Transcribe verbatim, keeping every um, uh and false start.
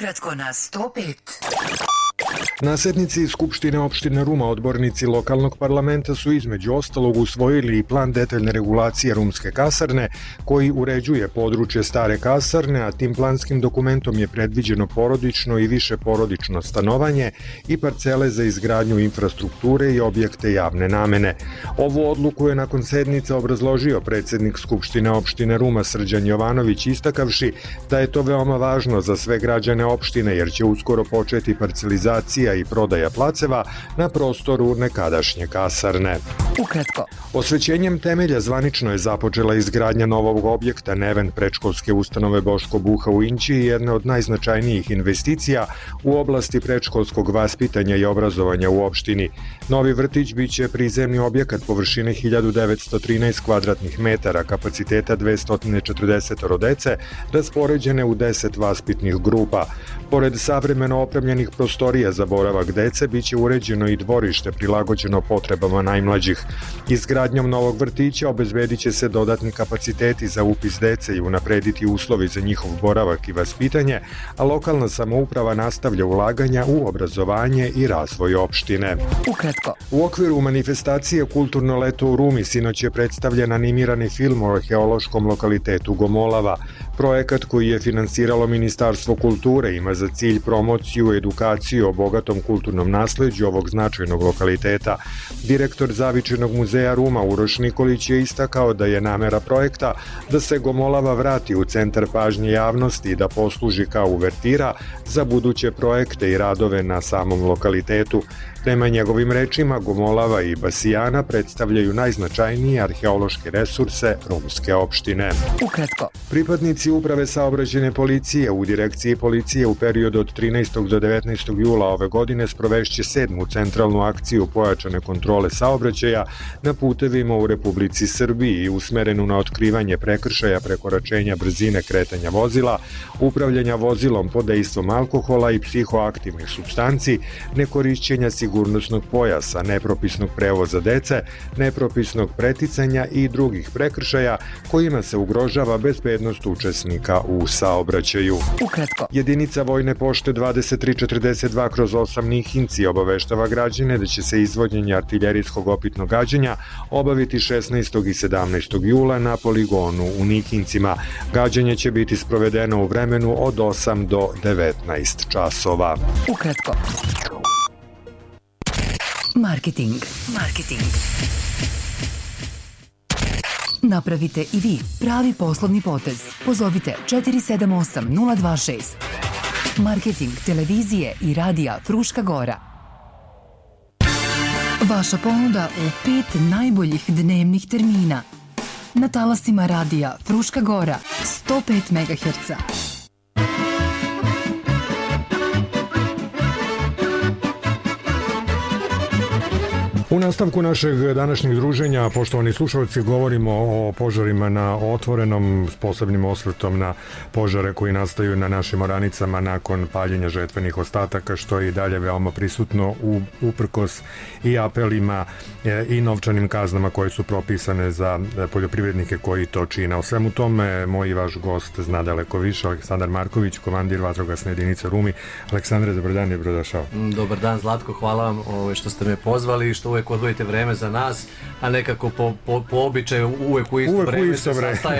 Ukratko na sto pet. Na sednici Skupštine opštine Ruma odbornici lokalnog parlamenta su između ostalog usvojili i plan detaljne regulacije rumske kasarne koji uređuje područje stare kasarne, a tim planskim dokumentom je predviđeno porodično i više porodično stanovanje i parcele za izgradnju infrastrukture i objekte javne namene. Ovu odluku je nakon sednice obrazložio predsednik Skupštine opštine Ruma Srđan Jovanović, istakavši da je to veoma važno za sve građane opštine jer će uskoro početi parcelizacija i prodaja placeva na prostoru nekadašnje kasarne. Ukratko. Osvećenjem temelja zvanično je započela izgradnja novog objekta Neven predškolske ustanove Boško Buha u Inđiji, jedna od najznačajnijih investicija u oblasti predškolskog vaspitanja i obrazovanja u opštini. Novi vrtić biće prizemni objekat površine hiljadu devetsto trinaest kvadratnih metara, kapaciteta dvesta četrdeset dece, raspoređene u deset vaspitnih grupa. Pored savremeno opremljenih prostorija za boravak dece, biće uređeno i dvorište prilagođeno potrebama najmlađih. Izgradnjom novog vrtića obezbedit će se dodatni kapaciteti za upis dece i unaprediti uslovi za njihov boravak i vaspitanje, a lokalna samouprava nastavlja ulaganja u obrazovanje i razvoj opštine. Ukratko. U okviru manifestacije Kulturno leto u Rumi sinoć je predstavljen animirani film o arheološkom lokalitetu Gomolava. Projekat koji je finansiralo Ministarstvo kulture ima za cilj promociju, edukaciju o bogatom kulturnom nasleđu ovog značajnog lokaliteta. Direktor Zavičajnog muzeja Ruma Uroš Nikolić je istakao da je namera projekta da se Gomolava vrati u centar pažnje javnosti i da posluži kao uvertira za buduće projekte i radove na samom lokalitetu. Prema njegovim rečima, Gomolava i Basijana predstavljaju najznačajnije arheološke resurse rumske opštine. Ukratko. Pripadnici Uprave saobraćajne policije u Direkciji policije u periodu od trinaestog do devetnaestog jula ove godine sprovešće sedmu centralnu akciju pojačane kontrole saobraćaja na putevima u Republici Srbiji i usmerenu na otkrivanje prekršaja prekoračenja brzine kretanja vozila, upravljanja vozilom pod dejstvom alkohola i psihoaktivnih supstanci, nekorišćenja sigurnosnog pojasa, nepropisnog prevoza dece, nepropisnog preticanja i drugih prekršaja kojima se ugrožava bezbednost učesnika u saobraćaju. Ukratko. Jedinica Vojne pošte dvadeset tri četrdeset dva kroz osam Nihinci obaveštava građane da će se izvođenje artiljerijskog opitnog gađanja obaviti šesnaestog i sedamnaestog jula na poligonu u Nihincima. Gađanje će biti sprovedeno u vremenu od osam do devetnaest časova. Ukratko. Marketing. Marketing. Napravite i vi pravi poslovni potez. Pozovite četiri sedam osam nula dva šest. Marketing televizije i radija Fruška Gora. Vaša ponuda u pet najboljih dnevnih termina. Na talasima radija Fruška Gora sto pet megaherca. U nastavku našeg današnjeg druženja, poštovani slušalci, govorimo o požarima na otvorenom, s posebnim osvrtom na požare koji nastaju na našim oranicama nakon paljenja žetvenih ostataka, što je i dalje veoma prisutno u, uprkos i apelima e, i novčanim kaznama koje su propisane za poljoprivrednike koji to čine. O svemu tome moj i vaš gost zna daleko više, Aleksandar Marković, komandir vatrogasne jedinice Rumi. Aleksandre, dobar dan i dobrodošao. Dobar dan, Zlatko, hvala vam što ste me pozvali i što uvek odvojite vreme za nas, a nekako po, po, po običaju uvek u isto uvek vreme u isto se vreme. sastajemo